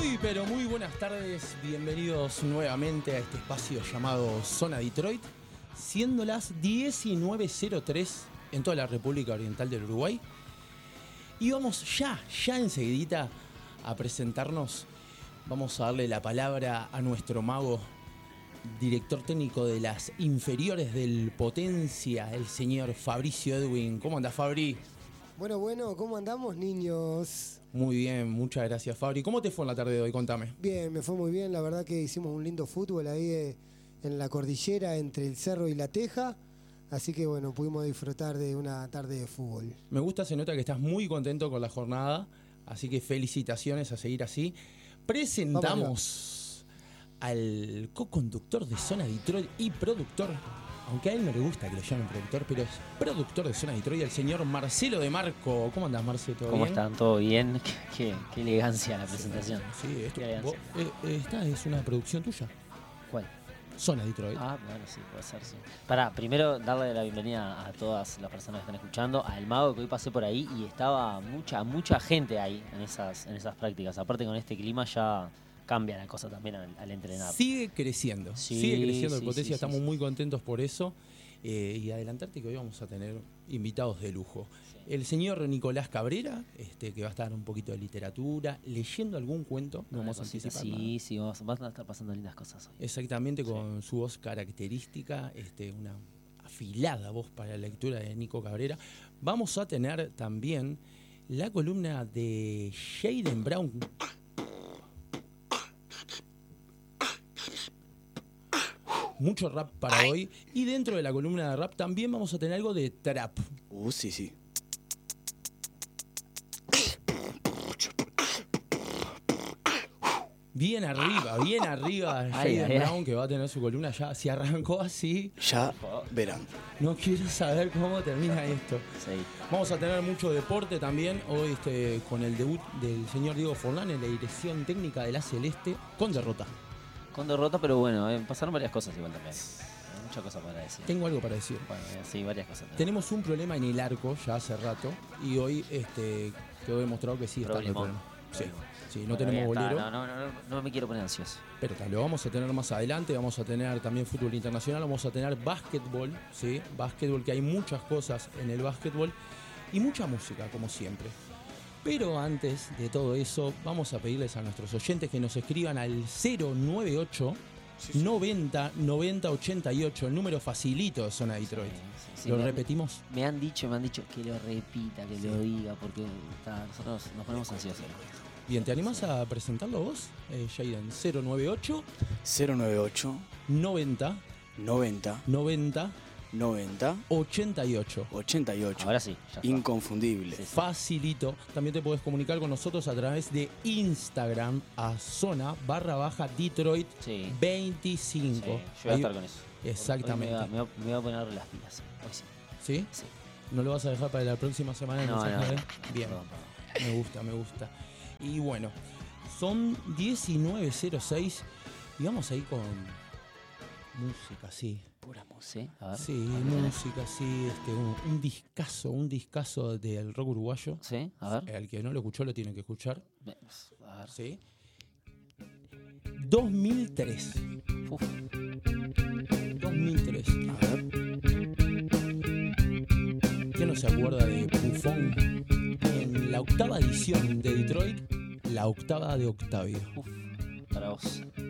Muy, pero muy buenas tardes. Bienvenidos nuevamente a este espacio llamado Zona Detroit. Siendo las 19:03 en toda la República Oriental del Uruguay. Y vamos ya enseguidita a presentarnos. Vamos a darle la palabra a nuestro mago, director técnico de las inferiores del Potencia, el señor Fabricio Edwin. ¿Cómo andás, Fabri? Bueno, ¿cómo andamos, niños? Muy bien, muchas gracias, Fabri. ¿Cómo te fue en la tarde de hoy? Contame. Bien, me fue muy bien. La verdad que hicimos un lindo fútbol ahí en la cordillera entre el Cerro y la Teja. Así que bueno, pudimos disfrutar de una tarde de fútbol. Me gusta, se nota que estás muy contento con la jornada. Así que felicitaciones, a seguir así. Presentamos al co-conductor de Zona Detroit y productor, aunque a él no le gusta que lo llamen productor, pero es productor de Zona Detroit, el señor Marcelo de Marco. ¿Cómo andás, Marcelo? ¿Todo ¿Cómo bien? están? ¿Todo bien? Qué elegancia la presentación. Sí, esto, Qué elegancia. esta es una producción tuya. ¿Cuál? Zona Detroit. Ah, bueno, sí, puede ser, sí. Pará, primero darle la bienvenida a todas las personas que están escuchando, al mago, que hoy pasé por ahí y estaba mucha gente ahí en esas prácticas. Aparte, con este clima ya cambia la cosa también al entrenar. Sigue creciendo el Potencia, estamos muy contentos por eso. Y adelantarte que hoy vamos a tener invitados de lujo. Sí. El señor Nicolás Cabrera, que va a estar un poquito de literatura, leyendo algún cuento, no vamos a anticipar nada. Sí, van a estar pasando lindas cosas hoy. Exactamente, con su voz característica, una afilada voz para la lectura de Nico Cabrera. Vamos a tener también la columna de Jaden Brown. Mucho rap para hoy. Y dentro de la columna de rap también vamos a tener algo de trap. Sí. Bien arriba Jaden Brown, que va a tener su columna ya. Si arrancó así, ya verán. No quiero saber cómo termina esto. Sí. Vamos a tener mucho deporte también. Hoy con el debut del señor Diego Forlán en la dirección técnica de la Celeste, con derrota. Con derrota, pero bueno, pasaron varias cosas igual también. Hay muchas cosas para decir. Tengo algo para decir. Bueno, sí, varias cosas. Tenemos un problema en el arco ya hace rato y hoy quedó demostrado que sí está el problema. Sí, no tenemos bolero. No me quiero poner ansioso. Pero lo vamos a tener más adelante. Vamos a tener también fútbol internacional. Vamos a tener básquetbol, ¿sí? Básquetbol, que hay muchas cosas en el básquetbol y mucha música, como siempre. Pero antes de todo eso, vamos a pedirles a nuestros oyentes que nos escriban al 098 90 90 88, el número facilito de Zona Detroit. Sí, ¿Lo repetimos? Me han dicho que lo repita, que lo diga, porque nosotros nos ponemos ansiosos. Bien, ¿te animás a presentarlo vos, Jaden? 098 90 88. Ahora sí. Inconfundible. Sí. Facilito. También te podés comunicar con nosotros a través de Instagram a zona_Detroit 25. Sí, yo voy a estar con eso. Exactamente. Hoy me voy a poner las pilas. Hoy sí. ¿Sí? Sí. ¿No lo vas a dejar para la próxima semana? No. Bien. Perdón. Me gusta. Y bueno, son 19:06 y vamos a ir con música, sí. Pura música. A ver. Sí, música, sí. Un discazo del rock uruguayo. Sí, a ver. El que no lo escuchó lo tiene que escuchar. A ver. Sí. 2003. Uf. 2003. A ver. ¿Quién no se acuerda de Buffon? En la octava edición de Detroit, la octava de Octavio. Uf. Para vos.